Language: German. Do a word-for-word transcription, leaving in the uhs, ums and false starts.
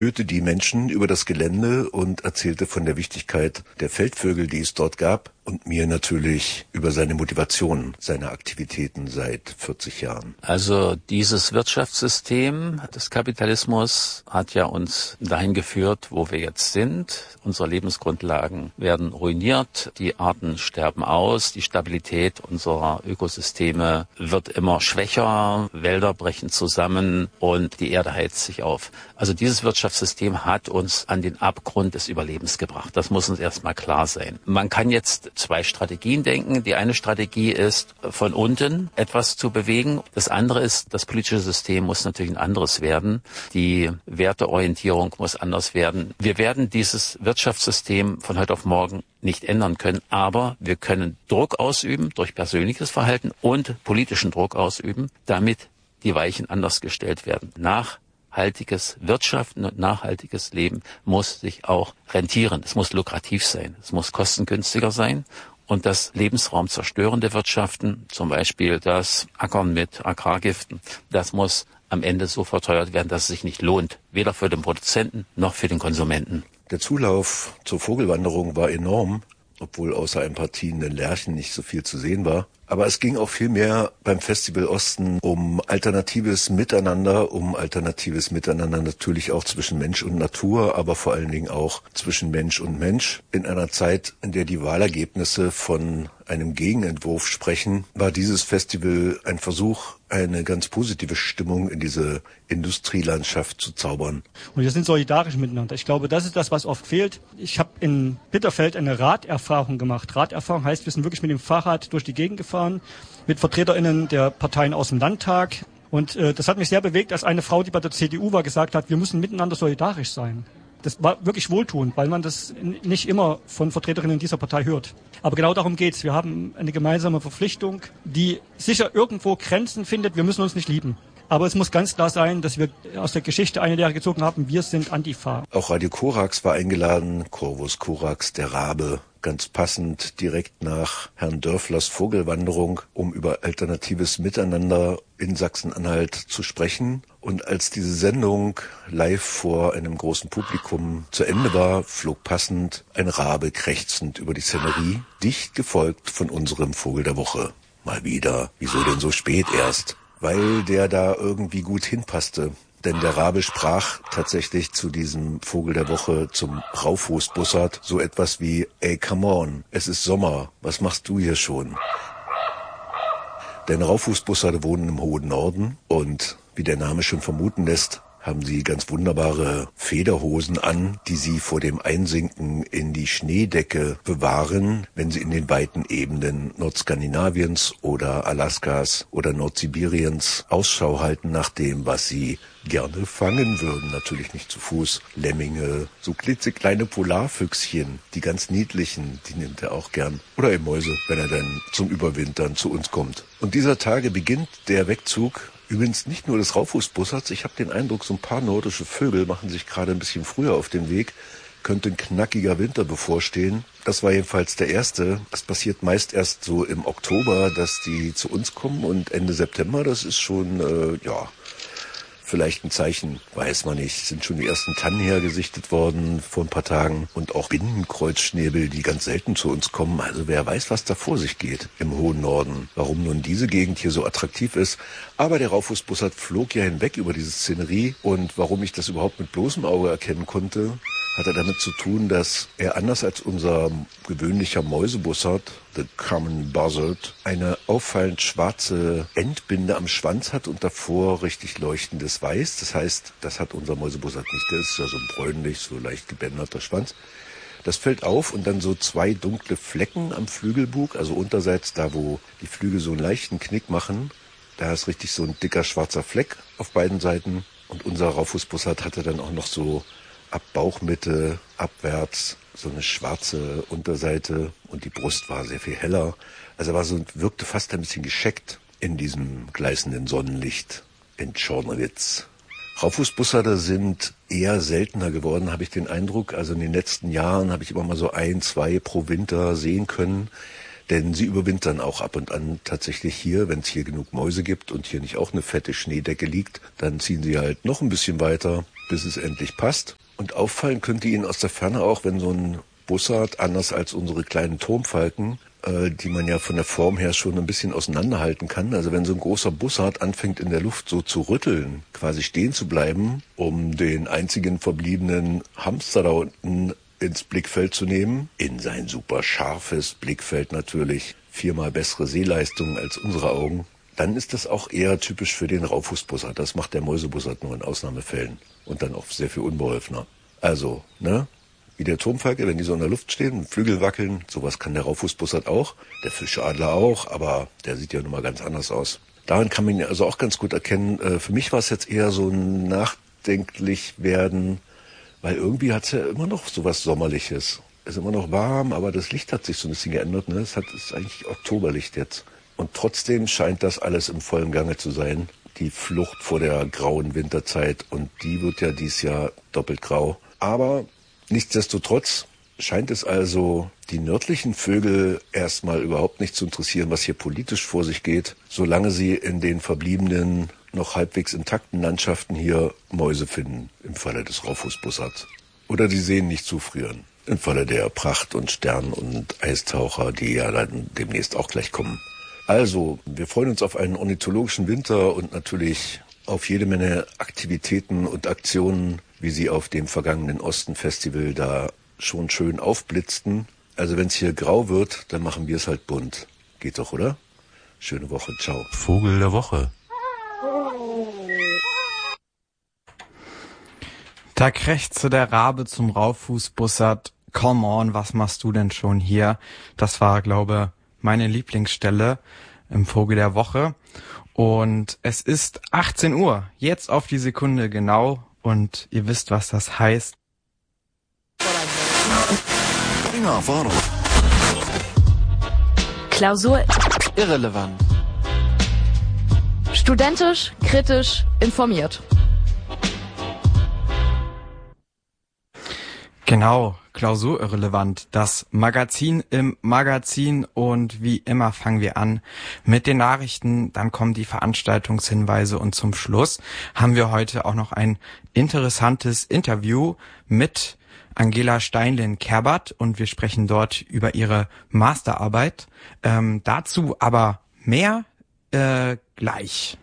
führte die Menschen über das Gelände und erzählte von der Wichtigkeit der Feldvögel, die es dort gab, und mir natürlich über seine Motivation, seine Aktivitäten seit vierzig Jahren. Also dieses Wirtschaftssystem des Kapitalismus hat ja uns dahin geführt, wo wir jetzt sind. Unsere Lebensgrundlagen werden ruiniert, die Arten sterben aus, die Stabilität unserer Ökosysteme wird immer schwächer, Wälder brechen zusammen und die Erde heizt sich auf. Also dieses Wirtschaftssystem hat uns an den Abgrund des Überlebens gebracht. Das muss uns erstmal klar sein. Man kann jetzt zwei Strategien denken. Die eine Strategie ist, von unten etwas zu bewegen. Das andere ist, das politische System muss natürlich ein anderes werden. Die Werteorientierung muss anders werden. Wir werden dieses Wirtschaftssystem von heute auf morgen nicht ändern können, aber wir können Druck ausüben durch persönliches Verhalten und politischen Druck ausüben, damit die Weichen anders gestellt werden. Nachhaltiges Wirtschaften und nachhaltiges Leben muss sich auch rentieren. Es muss lukrativ sein. Es muss kostengünstiger sein. Und das lebensraumzerstörende Wirtschaften, zum Beispiel das Ackern mit Agrargiften, das muss am Ende so verteuert werden, dass es sich nicht lohnt. Weder für den Produzenten noch für den Konsumenten. Der Zulauf zur Vogelwanderung war enorm, obwohl außer ein paar tienenden Lerchen nicht so viel zu sehen war. Aber es ging auch viel mehr beim Festival Osten um alternatives Miteinander, um alternatives Miteinander natürlich auch zwischen Mensch und Natur, aber vor allen Dingen auch zwischen Mensch und Mensch. In einer Zeit, in der die Wahlergebnisse von einem Gegenentwurf sprechen, war dieses Festival ein Versuch, eine ganz positive Stimmung in diese Industrielandschaft zu zaubern. Und wir sind solidarisch miteinander. Ich glaube, das ist das, was oft fehlt. Ich habe in Bitterfeld eine Raderfahrung gemacht. Raderfahrung heißt, wir sind wirklich mit dem Fahrrad durch die Gegend gefahren, mit VertreterInnen der Parteien aus dem Landtag. Und äh, das hat mich sehr bewegt, als eine Frau, die bei der C D U war, gesagt hat, wir müssen miteinander solidarisch sein. Das war wirklich wohltuend, weil man das nicht immer von Vertreterinnen dieser Partei hört. Aber genau darum geht's. Wir haben eine gemeinsame Verpflichtung, die sicher irgendwo Grenzen findet. Wir müssen uns nicht lieben. Aber es muss ganz klar sein, dass wir aus der Geschichte eine Lehre gezogen haben. Wir sind Antifa. Auch Radio Korax war eingeladen. Corvus Corax, der Rabe. Ganz passend direkt nach Herrn Dörflers Vogelwanderung, um über alternatives Miteinander in Sachsen-Anhalt zu sprechen. Und als diese Sendung live vor einem großen Publikum zu Ende war, flog passend ein Rabe krächzend über die Szenerie, dicht gefolgt von unserem Vogel der Woche. Mal wieder, wieso denn so spät erst? Weil der da irgendwie gut hinpasste. Denn der Rabe sprach tatsächlich zu diesem Vogel der Woche, zum Raufhustbussard, so etwas wie, ey, come on, es ist Sommer, was machst du hier schon? Denn Raufhustbussarde wohnen im hohen Norden und, wie der Name schon vermuten lässt, haben sie ganz wunderbare Federhosen an, die sie vor dem Einsinken in die Schneedecke bewahren, wenn sie in den weiten Ebenen Nordskandinaviens oder Alaskas oder Nordsibiriens Ausschau halten nach dem, was sie gerne fangen würden. Natürlich nicht zu Fuß. Lemminge, so klitzekleine Polarfüchschen, die ganz niedlichen, die nimmt er auch gern. Oder eben Mäuse, wenn er dann zum Überwintern zu uns kommt. Und dieser Tage beginnt der Wegzug. Übrigens nicht nur des Raufhustbussards. Ich habe den Eindruck, so ein paar nordische Vögel machen sich gerade ein bisschen früher auf den Weg. Könnte ein knackiger Winter bevorstehen. Das war jedenfalls der erste. Das passiert meist erst so im Oktober, dass die zu uns kommen. Und Ende September, das ist schon, äh, ja, vielleicht ein Zeichen, weiß man nicht. Sind schon die ersten Tannen hergesichtet worden vor ein paar Tagen. Und auch Binnenkreuzschnäbel, die ganz selten zu uns kommen. Also wer weiß, was da vor sich geht im hohen Norden. Warum nun diese Gegend hier so attraktiv ist. Aber der Raufhustbussard flog ja hinweg über diese Szenerie. Und warum ich das überhaupt mit bloßem Auge erkennen konnte, hatte damit zu tun, dass er anders als unser gewöhnlicher Mäusebussard, the common buzzard, eine auffallend schwarze Endbinde am Schwanz hat und davor richtig leuchtendes Weiß. Das heißt, das hat unser Mäusebussard nicht. Der ist ja so ein bräunlich, so leicht gebänderter Schwanz. Das fällt auf und dann so zwei dunkle Flecken am Flügelbug, also unterseits da, wo die Flügel so einen leichten Knick machen. Da ist richtig so ein dicker schwarzer Fleck auf beiden Seiten. Und unser Raufhustbussard hatte dann auch noch so ab Bauchmitte abwärts so eine schwarze Unterseite und die Brust war sehr viel heller. Also er war so, wirkte fast ein bisschen gescheckt in diesem gleißenden Sonnenlicht in Czornowitz. Raufhustbussarde sind eher seltener geworden, habe ich den Eindruck. Also in den letzten Jahren habe ich immer mal so ein, zwei pro Winter sehen können. Denn sie überwintern auch ab und an tatsächlich hier, wenn es hier genug Mäuse gibt und hier nicht auch eine fette Schneedecke liegt, dann ziehen sie halt noch ein bisschen weiter. bis es endlich passt. Und auffallen könnte Ihnen aus der Ferne auch, wenn so ein Bussard, anders als unsere kleinen Turmfalken, äh, die man ja von der Form her schon ein bisschen auseinanderhalten kann. Also wenn so ein großer Bussard anfängt in der Luft so zu rütteln, quasi stehen zu bleiben, um den einzigen verbliebenen Hamster da unten ins Blickfeld zu nehmen, in sein super scharfes Blickfeld natürlich, viermal bessere Sehleistungen als unsere Augen, dann ist das auch eher typisch für den Raufußbussard. Das macht der Mäusebussard nur in Ausnahmefällen und dann auch sehr viel unbeholfener. Also, ne, wie der Turmfalke, wenn die so in der Luft stehen und Flügel wackeln, sowas kann der Raufußbussard auch, der Fischadler auch, aber der sieht ja nun mal ganz anders aus. Daran kann man ihn also auch ganz gut erkennen. Für mich war es jetzt eher so ein nachdenklich werden, weil irgendwie hat es ja immer noch so was Sommerliches. Es ist immer noch warm, aber das Licht hat sich so ein bisschen geändert. Ne? Es hat, es ist eigentlich Oktoberlicht jetzt. Und trotzdem scheint das alles im vollen Gange zu sein. Die Flucht vor der grauen Winterzeit. Und die wird ja dieses Jahr doppelt grau. Aber nichtsdestotrotz scheint es also die nördlichen Vögel erstmal überhaupt nicht zu interessieren, was hier politisch vor sich geht, solange sie in den verbliebenen, noch halbwegs intakten Landschaften hier Mäuse finden, im Falle des Raufußbussards. Oder die Seen nicht zufrieren, im Falle der Pracht- und Stern- und Eistaucher, die ja dann demnächst auch gleich kommen. Also, wir freuen uns auf einen ornithologischen Winter und natürlich auf jede Menge Aktivitäten und Aktionen, wie sie auf dem vergangenen Osten-Festival da schon schön aufblitzten. Also wenn es hier grau wird, dann machen wir es halt bunt. Geht doch, oder? Schöne Woche, ciao. Vogel der Woche. Da krächzte der Rabe zum Raufußbussard. Come on, was machst du denn schon hier? Das war, glaube meine Lieblingsstelle im Vogel der Woche. Und es ist achtzehn Uhr, jetzt auf die Sekunde genau. Und ihr wisst, was das heißt. Klausur irrelevant. Studentisch, kritisch, informiert. Genau, Klausur irrelevant, das Magazin im Magazin, und wie immer fangen wir an mit den Nachrichten, dann kommen die Veranstaltungshinweise und zum Schluss haben wir heute auch noch ein interessantes Interview mit Angela Steinlen-Kerbert und wir sprechen dort über ihre Masterarbeit. Ähm, dazu aber mehr äh, gleich.